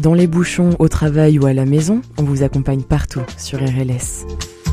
Dans les bouchons, au travail ou à la maison, on vous accompagne partout sur RLS.